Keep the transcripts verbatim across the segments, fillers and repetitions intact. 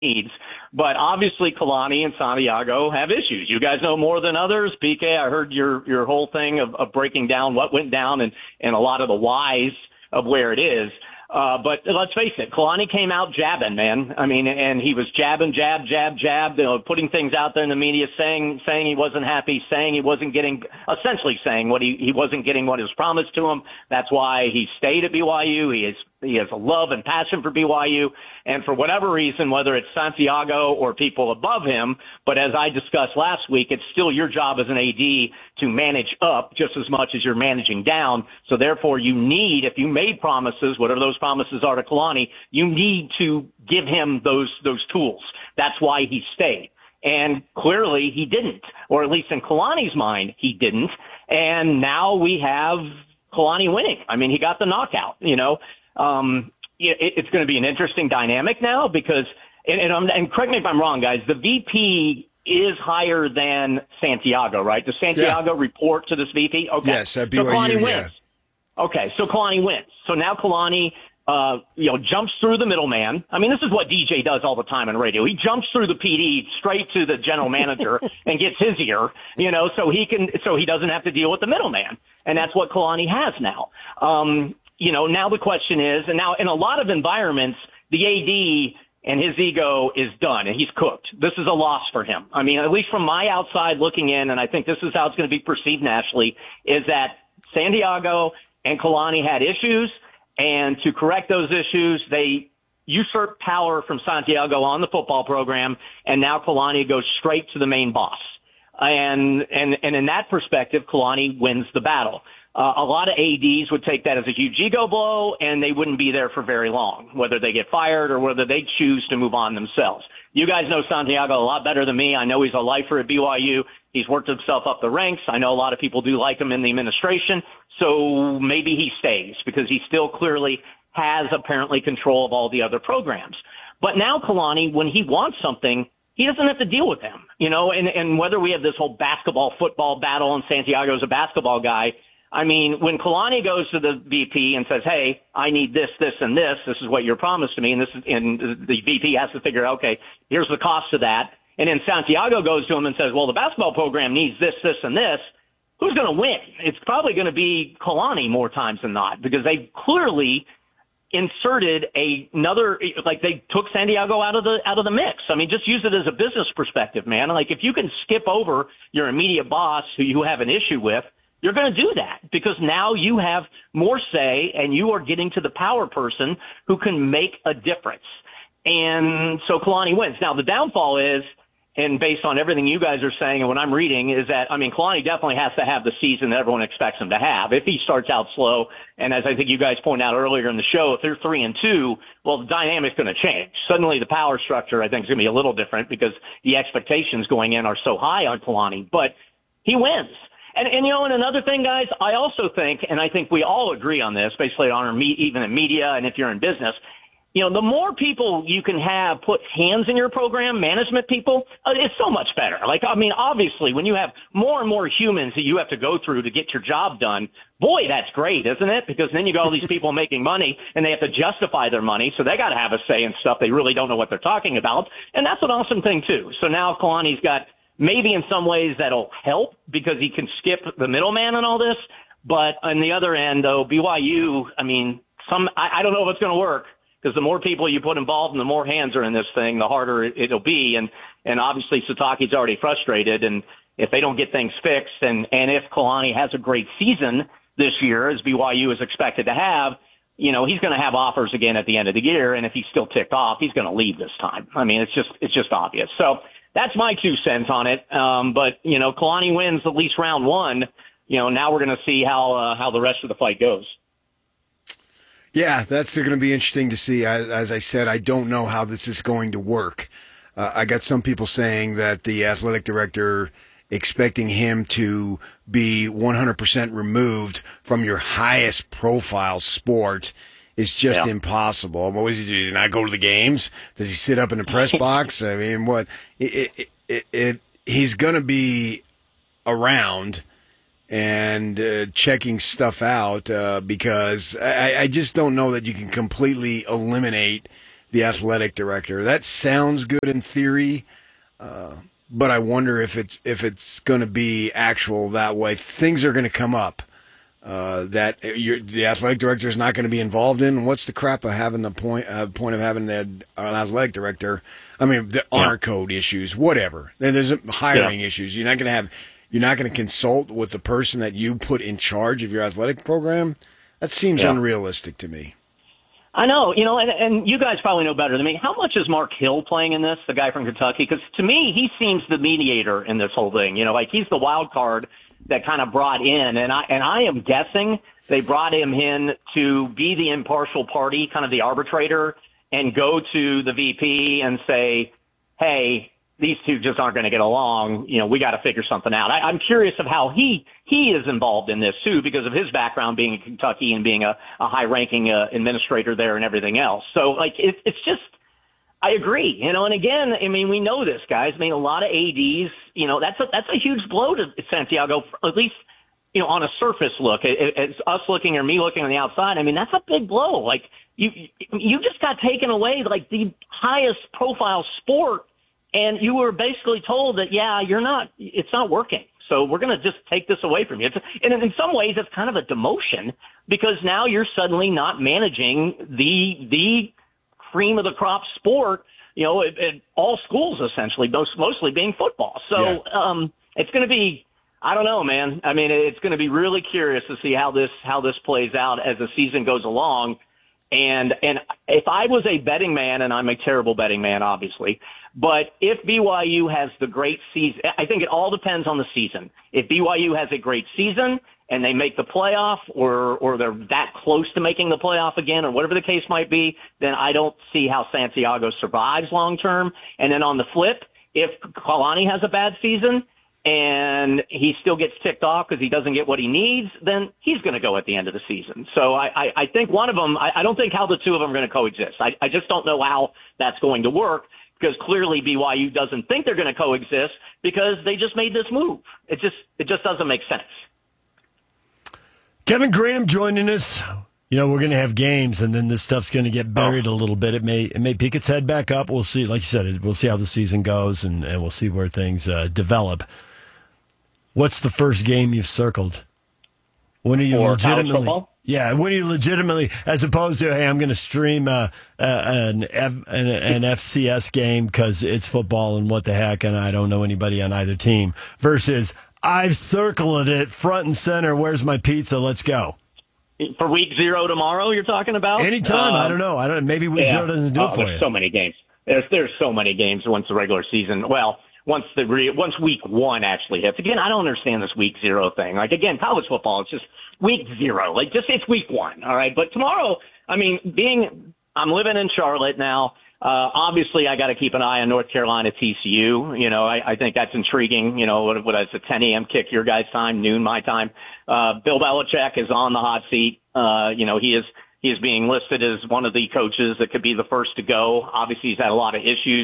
needs. But obviously, Kalani and Santiago have issues. You guys know more than others. P K, I heard your your whole thing of, of breaking down what went down and, and a lot of the whys of where it is. Uh, but let's face it, Kalani came out jabbing, man. I mean, and he was jabbing, jab, jab, jab, you know, putting things out there in the media, saying saying he wasn't happy, saying he wasn't getting, essentially saying what he, he wasn't getting what was promised to him. That's why he stayed at B Y U. He is he has a love and passion for B Y U. And for whatever reason, whether it's Santiago or people above him, but as I discussed last week, it's still your job as an A D to manage up just as much as you're managing down. So therefore, you need, if you made promises, whatever those promises are to Kalani, you need to give him those those tools. That's why he stayed. And clearly he didn't, or at least in Kalani's mind, he didn't. And now we have Kalani winning. I mean, he got the knockout, you know. Um, it, it's going to be an interesting dynamic now because, and, and, I'm, and correct me if I'm wrong, guys, the V P is higher than Santiago, right? Does Santiago yeah. report to this V P? Okay. Yes, at B Y U, so Kalani yeah. wins. Okay, so Kalani wins. So now Kalani, uh, you know, jumps through the middleman. I mean, this is what D J does all the time on radio. He jumps through the P D straight to the general manager and gets his ear, you know, so he can, so he doesn't have to deal with the middleman. And that's what Kalani has now. Um, you know, now the question is, and now in a lot of environments, the A D and his ego is done and he's cooked. This is a loss for him. I mean, at least from my outside looking in, and I think this is how it's going to be perceived nationally, is that Santiago and Kalani had issues, and to correct those issues, they usurped power from Santiago on the football program, and now Kalani goes straight to the main boss. And and and in that perspective, Kalani wins the battle. Uh, a lot of A Ds would take that as a huge ego blow, and they wouldn't be there for very long, whether they get fired or whether they choose to move on themselves. You guys know Santiago a lot better than me. I know he's a lifer at B Y U. He's worked himself up the ranks. I know a lot of people do like him in the administration, so maybe he stays because he still clearly has apparently control of all the other programs. But now Kalani, when he wants something, he doesn't have to deal with them, you know, and, and whether we have this whole basketball football battle and Santiago's a basketball guy, I mean, when Kalani goes to the V P and says, hey, I need this, this, and this, this is what you're promised to me, and this is, and the V P has to figure out, okay, here's the cost of that. And then Santiago goes to him and says, well, the basketball program needs this, this, and this. Who's going to win? It's probably going to be Kalani more times than not because they clearly inserted a, another, like they took Santiago out of the out of the mix. I mean, just use it as a business perspective, man. Like if you can skip over your immediate boss who you have an issue with, you're going to do that because now you have more say and you are getting to the power person who can make a difference. And so Kalani wins. Now, the downfall is, and based on everything you guys are saying and what I'm reading, is that, I mean, Kalani definitely has to have the season that everyone expects him to have. If he starts out slow, and as I think you guys pointed out earlier in the show, if they're three and two, well, the dynamic's going to change. Suddenly the power structure, I think, is going to be a little different because the expectations going in are so high on Kalani. But he wins. And, and, you know, and another thing, guys, I also think, and I think we all agree on this, basically on our me, even in media and if you're in business, you know, the more people you can have put hands in your program, management people, uh, it's so much better. Like, I mean, obviously, when you have more and more humans that you have to go through to get your job done, boy, that's great, isn't it? Because then you got all these people making money, and they have to justify their money, so they got to have a say in stuff they really don't know what they're talking about. And that's an awesome thing, too. So now Kalani's got maybe in some ways that'll help because he can skip the middleman and all this. But on the other end, though, B Y U, I mean, some I, I don't know if it's going to work. Because the more people you put involved and the more hands are in this thing, the harder it, it'll be. And, and obviously Sataki's already frustrated. And if they don't get things fixed and, and if Kalani has a great season this year, as B Y U is expected to have, you know, he's going to have offers again at the end of the year. And if he's still ticked off, he's going to leave this time. I mean, it's just, it's just obvious. So that's my two cents on it. Um, but, you know, Kalani wins at least round one. You know, now we're going to see how, uh, how the rest of the fight goes. Yeah, that's going to be interesting to see. As, as I said, I don't know how this is going to work. Uh, I got some people saying that the athletic director expecting him to be one hundred percent removed from your highest profile sport is just yeah. impossible. What does he do? Does he not go to the games? Does he sit up in the press box? I mean, what? It, it, it, it, he's going to be around and uh, checking stuff out uh, because I, I just don't know that you can completely eliminate the athletic director. That sounds good in theory, uh, but I wonder if it's if it's going to be actual that way. Things are going to come up uh, that you're, the athletic director is not going to be involved in. What's the crap of having the point uh, point of having the an athletic director? I mean, the yeah. honor code issues, whatever. There's hiring yeah. issues. You're not going to have. You're not going to consult with the person that you put in charge of your athletic program. That seems yeah. unrealistic to me. I know, you know, and, and you guys probably know better than me. How much is Mark Hill playing in this, the guy from Kentucky? Because to me, he seems the mediator in this whole thing. You know, like he's the wild card that kind of brought in, and I and I am guessing they brought him in to be the impartial party, kind of the arbitrator, and go to the V P and say, hey, these two just aren't going to get along. You know, we got to figure something out. I, I'm curious of how he he is involved in this too, because of his background being in Kentucky and being a, a high-ranking uh, administrator there and everything else. So, like, it, it's just, I agree. You know, and again, I mean, we know this, guys. I mean, a lot of A Ds. You know, that's a that's a huge blow to Santiago. At least, you know, on a surface look, it, it's us looking or me looking on the outside. I mean, that's a big blow. Like, you you just got taken away, like the highest profile sport. And you were basically told that, yeah, you're not, it's not working. So we're going to just take this away from you. It's, and in some ways, it's kind of a demotion because now you're suddenly not managing the, the cream of the crop sport, you know, at, at all schools, essentially, most, mostly being football. So, yeah. um, it's going to be, I don't know, man. I mean, it's going to be really curious to see how this, how this plays out as the season goes along. And, and if I was a betting man, and I'm a terrible betting man, obviously, but if B Y U has the great season, I think it all depends on the season. If B Y U has a great season and they make the playoff or, or they're that close to making the playoff again or whatever the case might be, then I don't see how Santiago survives long term. And then on the flip, if Kalani has a bad season and he still gets ticked off because he doesn't get what he needs, then he's going to go at the end of the season. So I, I, I think one of them, I, I don't think how the two of them are going to coexist. I, I just don't know how that's going to work because clearly B Y U doesn't think they're going to coexist because they just made this move. It just, it just doesn't make sense. Kevin Graham joining us. You know, we're going to have games, and then this stuff's going to get buried oh. a little bit. It may it may peek its head back up. We'll see. Like you said, we'll see how the season goes, and, and we'll see where things uh, develop. What's the first game you've circled? When are you or legitimately? Yeah, when are you legitimately, as opposed to, hey, I'm going to stream uh, uh, an, F, an an F C S game because it's football and what the heck, and I don't know anybody on either team. Versus, I've circled it front and center. Where's my pizza? Let's go. For week zero tomorrow, you're talking about? Anytime. Um, I don't know. I don't. Maybe week yeah. zero doesn't do oh, it for there's you. There's so many games. There's there's so many games once the regular season. Well. Once the re- once week one actually hits. Again, I don't understand this week zero thing. Like, again, college football, it's just week zero. Like, just it's week one, all right? But tomorrow, I mean, being – I'm living in Charlotte now. Uh, obviously, I got to keep an eye on North Carolina T C U. You know, I, I think that's intriguing. You know, what, what is a ten a.m. kick your guys' time, noon my time. Uh, Bill Belichick is on the hot seat. Uh, you know, he is he is being listed as one of the coaches that could be the first to go. Obviously, he's had a lot of issues.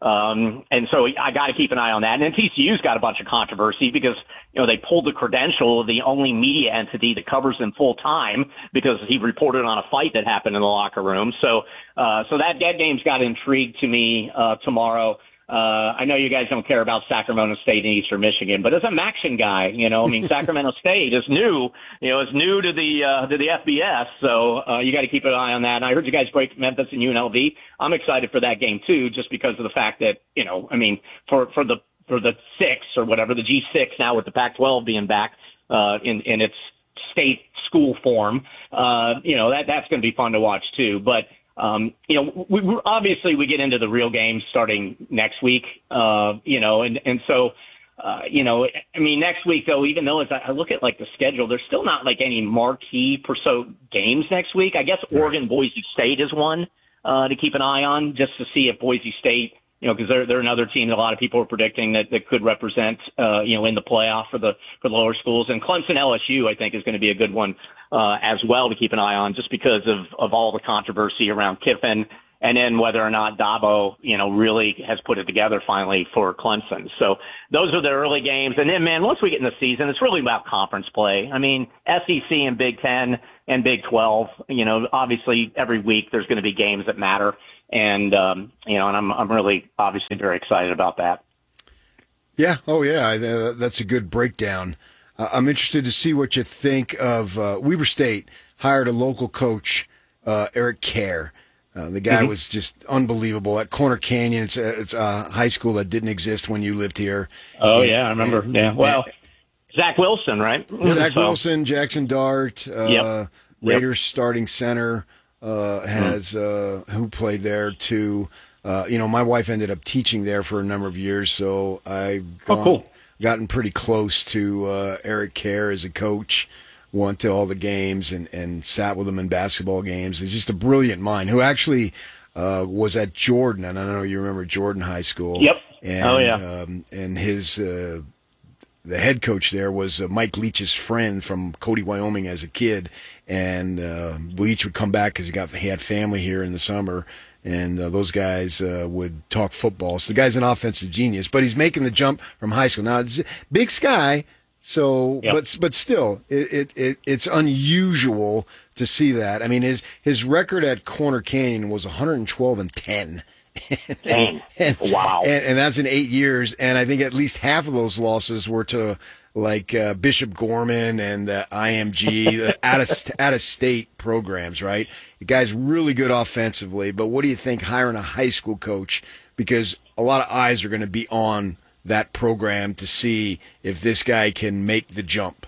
Um, and so I got to keep an eye on that. And then T C U's got a bunch of controversy because, you know, they pulled the credential of the only media entity that covers them full time because he reported on a fight that happened in the locker room. So, uh, so that, that game's got intrigue to me, uh, tomorrow. Uh, I know you guys don't care about Sacramento State and Eastern Michigan, but as a Maction guy, you know, I mean, Sacramento State is new, you know, it's new to the, uh, to the F B S. So, uh, you got to keep an eye on that. And I heard you guys break Memphis and U N L V. I'm excited for that game too, just because of the fact that, you know, I mean, for, for the, for the six or whatever, the G six now with the Pac twelve being back, uh, in, in its state school form, uh, you know, that, that's going to be fun to watch too. But, Um, you know, we, we obviously we get into the real games starting next week, uh, you know, and, and so, uh, you know, I mean, next week, though, even though as I look at like the schedule, there's still not like any marquee per so games next week. I guess Oregon, Boise State is one, uh, to keep an eye on just to see if Boise State, you know, because they're, they're another team that a lot of people are predicting that, that could represent, uh, you know, in the playoff for the, for the lower schools. And Clemson L S U, I think, is going to be a good one, uh, as well to keep an eye on just because of, of all the controversy around Kiffin and then whether or not Dabo, you know, really has put it together finally for Clemson. So those are the early games. And then, man, once we get in the season, it's really about conference play. I mean, S E C and Big Ten and Big twelve, you know, obviously every week there's going to be games that matter. And, um, you know, and I'm, I'm really obviously very excited about that. Yeah. Oh, yeah. Uh, that's a good breakdown. Uh, I'm interested to see what you think of uh, Weber State hired a local coach, uh, Eric Kerr. Uh, the guy mm-hmm. was just unbelievable at Corner Canyon. It's a, it's a high school that didn't exist when you lived here. Oh, and, yeah, I remember. And, yeah. Well, and, Zach Wilson, right? Zach so. Wilson, Jackson Dart, uh, yep. Raiders yep. starting center uh, has uh, who played there too. Uh, you know, my wife ended up teaching there for a number of years, so I've gone, oh, cool. gotten pretty close to uh, Eric Kerr as a coach. Went to all the games and, and sat with him in basketball games. He's just a brilliant mind who actually uh, was at Jordan, and I know you remember Jordan High School. Yep. And, oh, yeah. Um, and his uh, the head coach there was uh, Mike Leach's friend from Cody, Wyoming, as a kid, and uh, Leach would come back because he got he had family here in the summer. And uh, those guys uh, would talk football. So the guy's an offensive genius, but he's making the jump from high school. Now, it's Big Sky. So, yep. but but still, it, it, it it's unusual to see that. I mean, his his record at Corner Canyon was one hundred twelve and ten. and, and, wow! And, and that's in eight years. And I think at least half of those losses were to like uh, Bishop Gorman and uh, I M G, out of out of state programs. Right? The guy's really good offensively. But what do you think hiring a high school coach? Because a lot of eyes are going to be on that program to see if this guy can make the jump.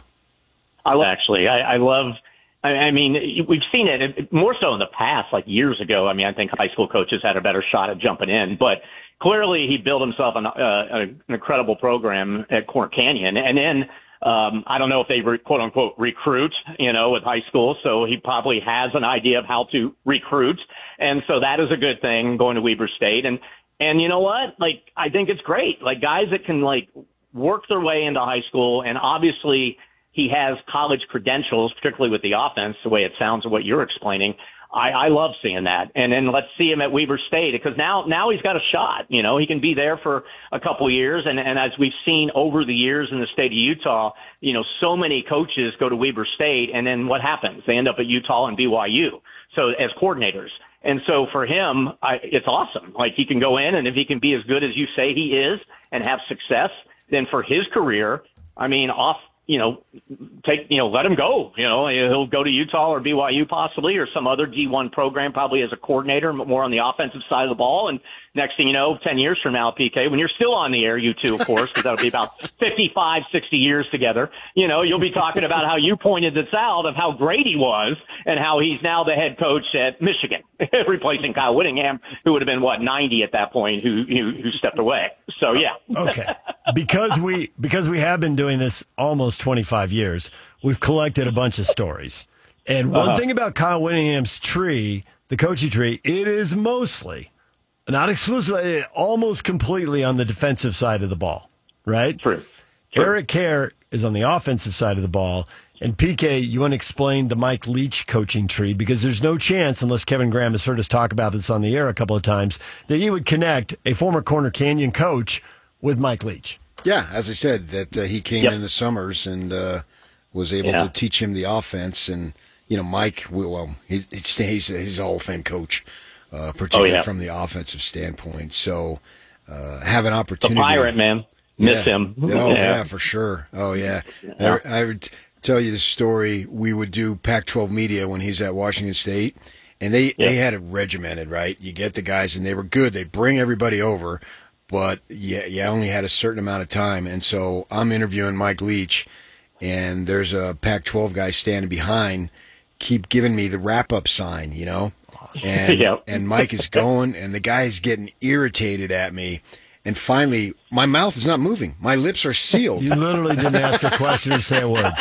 I actually, I, I love. I, I mean, we've seen it more so in the past, like years ago. I mean, I think high school coaches had a better shot at jumping in, but clearly he built himself an, uh, an incredible program at Corner Canyon, and then. Um, I don't know if they re, quote unquote recruit, you know, with high school. So he probably has an idea of how to recruit. And so that is a good thing going to Weber State. And, and you know what? Like, I think it's great. Like guys that can like work their way into high school. And obviously he has college credentials, particularly with the offense, the way it sounds of what you're explaining. I, I love seeing that. And then let's see him at Weber State because now, now he's got a shot. You know, he can be there for a couple of years. And, and as we've seen over the years in the state of Utah, you know, so many coaches go to Weber State and then what happens? They end up at Utah and B Y U. So as coordinators. And so for him, I, it's awesome. Like he can go in and if he can be as good as you say he is and have success, then for his career, I mean, off, you know, take, you know, let him go. You know, he'll go to Utah or B Y U possibly or some other D one program, probably as a coordinator, more on the offensive side of the ball. And next thing you know, ten years from now, P K, when you're still on the air, you two, of course, because that'll be about fifty-five, sixty years together, you know, you'll be talking about how you pointed this out of how great he was and how he's now the head coach at Michigan, replacing Kyle Whittingham, who would have been, what, ninety at that point, who, who, who stepped away. So, yeah. Okay. Because we, because we have been doing this almost twenty-five years, we've collected a bunch of stories. And one uh-huh. thing about Kyle Whittingham's tree, the coaching tree, it is mostly, not exclusively, almost completely on the defensive side of the ball, right? True. True. Eric Kerr is on the offensive side of the ball. And P K, you want to explain the Mike Leach coaching tree because there's no chance, unless Kevin Graham has heard us talk about this on the air a couple of times, that he would connect a former Corner Canyon coach with Mike Leach. Yeah, as I said, that uh, he came yep. in the summers and uh, was able yeah. to teach him the offense. And, you know, Mike, well, he, he's, he's a Hall of Fame coach, uh, particularly oh, yeah. from the offensive standpoint. So uh, have an opportunity. The Pirate, man. Miss yeah. him. Oh, yeah. yeah, for sure. Oh, yeah. yeah. I, I would tell you the story. We would do Pac twelve media when he's at Washington State, and they, yeah. they had it regimented, right? You get the guys, and they were good. They bring everybody over. But yeah, you only had a certain amount of time. And so I'm interviewing Mike Leach, and there's a Pac twelve guy standing behind, keep giving me the wrap-up sign, you know? And, yep. and Mike is going, and the guy is getting irritated at me. And finally, my mouth is not moving. My lips are sealed. You literally didn't ask a question or say a word.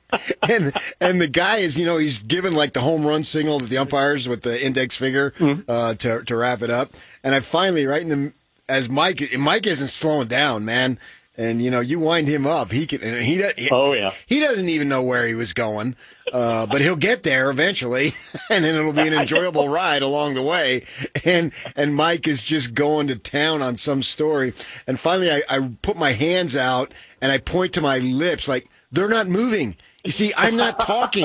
And and the guy is, you know, he's giving like the home run signal to the umpires with the index finger mm-hmm. uh, to to wrap it up. And I finally, right in the as Mike, Mike isn't slowing down, man. And you know, you wind him up, he can. And he, he oh yeah, he doesn't even know where he was going, uh, but he'll get there eventually, and then it'll be an enjoyable ride along the way. And and Mike is just going to town on some story. And finally, I, I put my hands out and I point to my lips, like they're not moving. You see, I'm not talking.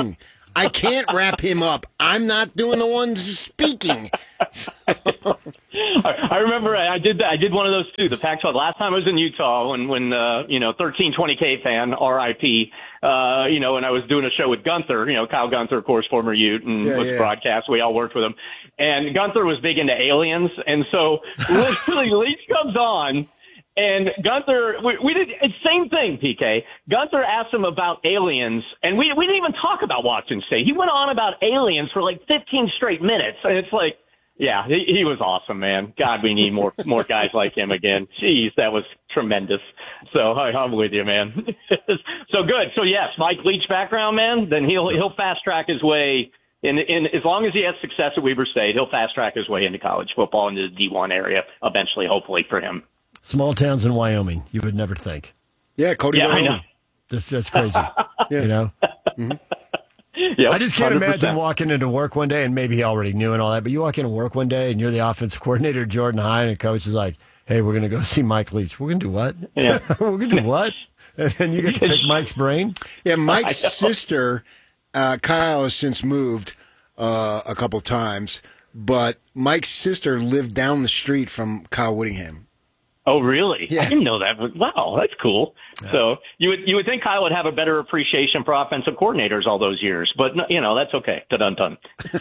I can't wrap him up. I'm not doing the ones speaking. So. I, I remember I did that. I did one of those too. The Pac twelve. Last time I was in Utah, when when uh, you know thirteen twenty K fan R I P. Uh, you know, and I was doing a show with Gunther. You know, Kyle Gunther, of course, former Ute, and yeah, was yeah. broadcast. We all worked with him, and Gunther was big into aliens, and so literally Leach comes on. And Gunther, we, we did it's same thing, P K. Gunther asked him about aliens, and we we didn't even talk about Washington State. He went on about aliens for like fifteen straight minutes, and it's like, yeah, he, he was awesome, man. God, we need more more guys like him again. Jeez, that was tremendous. So I, I'm with you, man. So good. So yes, Mike Leach background, man. Then he'll he'll fast track his way. In, in as long as he has success at Weber State, he'll fast track his way into college football into the D one area eventually, hopefully for him. Small towns in Wyoming, you would never think. Yeah, Cody. Yeah, Wyoming. I know. This, that's crazy. Yeah. You know? Mm-hmm. Yep, I just can't one hundred percent. imagine walking into work one day, and maybe he already knew and all that, but you walk into work one day and you're the offensive coordinator, Jordan Hine, and coach is like, hey, we're going to go see Mike Leach. We're going to do what? Yeah. We're going to do what? And then you get to pick Mike's brain? Yeah, Mike's sister, uh, Kyle, has since moved uh, a couple times, but Mike's sister lived down the street from Kyle Whittingham. Oh, really? Yeah. I didn't know that. But wow, that's cool. Yeah. So you would you would think Kyle would have a better appreciation for offensive coordinators all those years, but no, you know that's okay. Dun dun.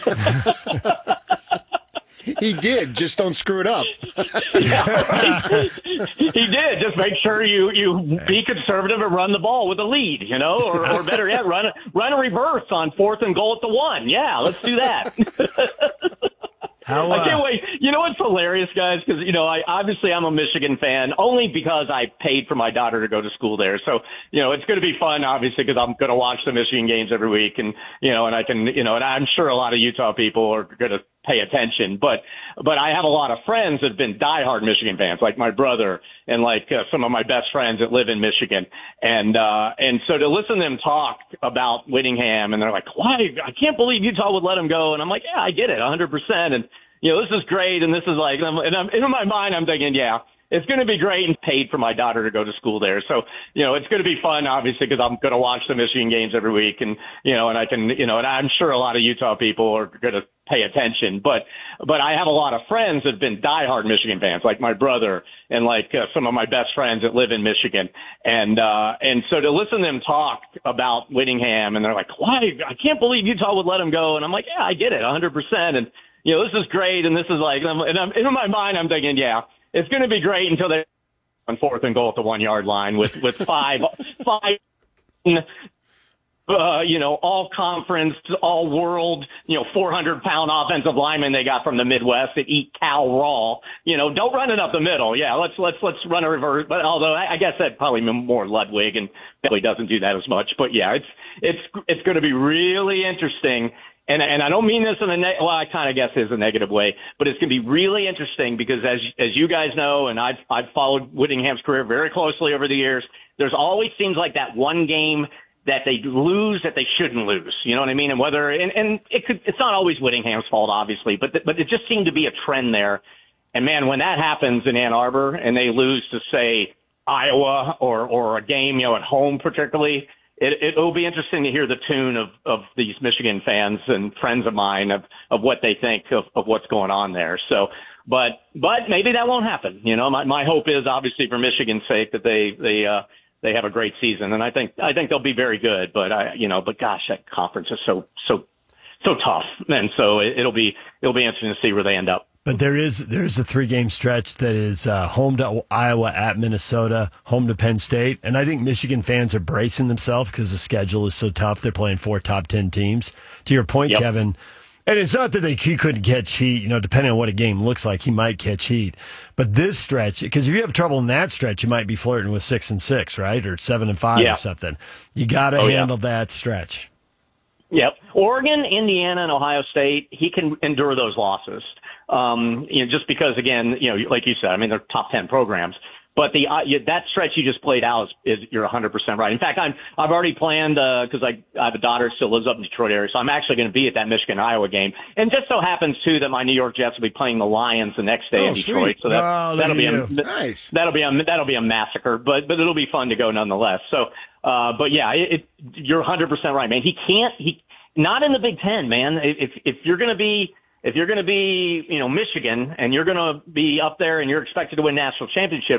He did. Just don't screw it up. Yeah, right. He did. Just make sure you, you be conservative and run the ball with a lead, you know, or, or better yet, run a, run a reverse on fourth and goal at the one. Yeah, let's do that. How, uh, I can't wait. You know what's hilarious, guys? Because, you know, I obviously I'm a Michigan fan only because I paid for my daughter to go to school there. So, you know, it's going to be fun, obviously, because I'm going to watch the Michigan games every week. And, you know, and I can, you know, and I'm sure a lot of Utah people are going to pay attention. But, but I have a lot of friends that have been diehard Michigan fans, like my brother and like uh, some of my best friends that live in Michigan. And, uh, and so to listen to them talk about Whittingham, and they're like, why? I can't believe Utah would let him go. And I'm like, yeah, I get it, one hundred percent. And, you know, this is great, and this is like, and, I'm, and I'm, in my mind, I'm thinking, yeah, it's going to be great, and paid for my daughter to go to school there. So, you know, it's going to be fun, obviously, because I'm going to watch the Michigan games every week, and, you know, and I can, you know, and I'm sure a lot of Utah people are going to pay attention. But, but I have a lot of friends that have been diehard Michigan fans, like my brother and like uh, some of my best friends that live in Michigan. And, uh, and so to listen to them talk about Whittingham, and they're like, why? I can't believe Utah would let him go. And I'm like, yeah, I get it, one hundred percent. And, you know, this is great, and this is like, and, I'm, and I'm, in my mind, I'm thinking, yeah, it's going to be great until they're on fourth and goal at the one yard line with with five five, uh, you know, all conference, all world, you know, four hundred pound offensive linemen they got from the Midwest that eat cow raw. You know, don't run it up the middle. Yeah, let's let's let's run a reverse. But although I, I guess that probably more Ludwig, and Billy doesn't do that as much. But yeah, it's it's it's going to be really interesting. And, and I don't mean this in a ne- well, I kind of guess is a negative way, but it's going to be really interesting because as as you guys know, and I've I've followed Whittingham's career very closely over the years. There's always seems like that one game that they lose that they shouldn't lose. You know what I mean? And whether and, and it could it's not always Whittingham's fault, obviously, but th- but it just seemed to be a trend there. And man, when that happens in Ann Arbor and they lose to say Iowa or or a game, you know, at home particularly. It, it'll be interesting to hear the tune of, of these Michigan fans and friends of mine of, of what they think of, of what's going on there. So, but, but maybe that won't happen. You know, my, my hope is obviously for Michigan's sake that they, they, uh, they have a great season. And I think, I think they'll be very good, but I, you know, but gosh, that conference is so, so, so tough. And so it, it'll be, it'll be interesting to see where they end up. But there is there's a three game stretch that is uh, home to Iowa, at Minnesota, home to Penn State, and I think Michigan fans are bracing themselves because the schedule is so tough. They're playing four top ten teams. To your point, yep. Kevin, and it's not that they he couldn't catch heat. You know, depending on what a game looks like, he might catch heat. But this stretch, because if you have trouble in that stretch, you might be flirting with six and six, right, or seven and five yeah. or something. You got to oh, handle yeah. that stretch. Yep, Oregon, Indiana, and Ohio State. He can endure those losses. Um, you know, just because, again, you know, like you said, I mean, they're top ten programs. But the uh, that stretch you just played out is, is you're one hundred percent right. In fact, I'm I've already planned because uh, I I have a daughter who still lives up in the Detroit area, so I'm actually going to be at that Michigan Iowa game. And just so happens too that my New York Jets will be playing the Lions the next day oh, in Detroit. Sweet. So that oh, that'll be a, nice. That'll be a that'll be a massacre, but but it'll be fun to go nonetheless. So, uh, but yeah, it, it, you're one hundred percent right, man. He can't he. not in the Big Ten, man. If if you're going to be if you're going to be you know Michigan and you're going to be up there and you're expected to win national championship.